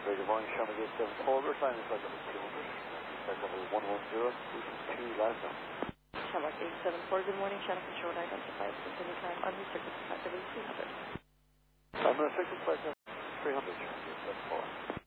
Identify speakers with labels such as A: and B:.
A: Very good morning, Shamrock 874, we're flying inside level 200, flight level 110, station 2, last time.
B: Shamrock 874, good morning, Shannon Control, identified, continue time, unrestricted flight level 300.
A: Unrestricted flight level 300, Shamrock 874.